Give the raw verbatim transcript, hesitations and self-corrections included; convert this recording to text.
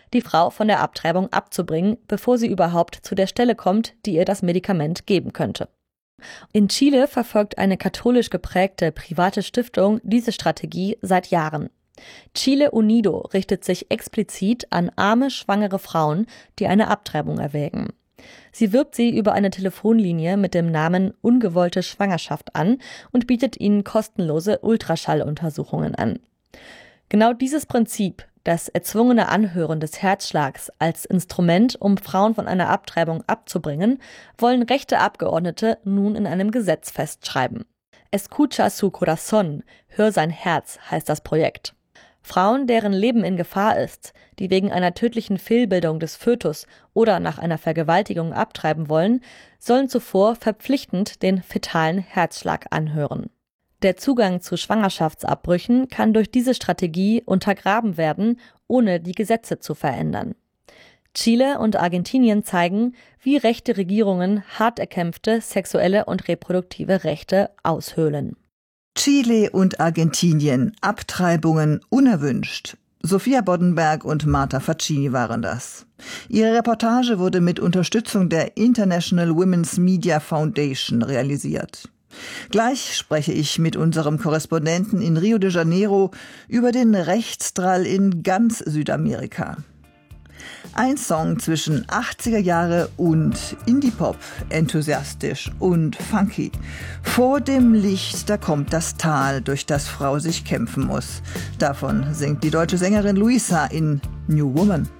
die Frau von der Abtreibung abzubringen, bevor sie überhaupt zu der Stelle kommt, die ihr das Medikament geben könnte. In Chile verfolgt eine katholisch geprägte private Stiftung diese Strategie seit Jahren. Chile Unido richtet sich explizit an arme, schwangere Frauen, die eine Abtreibung erwägen. Sie wirbt sie über eine Telefonlinie mit dem Namen Ungewollte Schwangerschaft an und bietet ihnen kostenlose Ultraschalluntersuchungen an. Genau dieses Prinzip, das erzwungene Anhören des Herzschlags als Instrument, um Frauen von einer Abtreibung abzubringen, wollen rechte Abgeordnete nun in einem Gesetz festschreiben. Escucha su corazón, hör sein Herz, heißt das Projekt. Frauen, deren Leben in Gefahr ist, die wegen einer tödlichen Fehlbildung des Fötus oder nach einer Vergewaltigung abtreiben wollen, sollen zuvor verpflichtend den fetalen Herzschlag anhören. Der Zugang zu Schwangerschaftsabbrüchen kann durch diese Strategie untergraben werden, ohne die Gesetze zu verändern. Chile und Argentinien zeigen, wie rechte Regierungen hart erkämpfte sexuelle und reproduktive Rechte aushöhlen. Chile und Argentinien, Abtreibungen unerwünscht. Sophia Boddenberg und Marta Facchini waren das. Ihre Reportage wurde mit Unterstützung der International Women's Media Foundation realisiert. Gleich spreche ich mit unserem Korrespondenten in Rio de Janeiro über den Rechtsdrall in ganz Südamerika. Ein Song zwischen achtziger Jahre und Indie-Pop, enthusiastisch und funky. Vor dem Licht, da kommt das Tal, durch das Frau sich kämpfen muss. Davon singt die deutsche Sängerin Luisa in New Woman.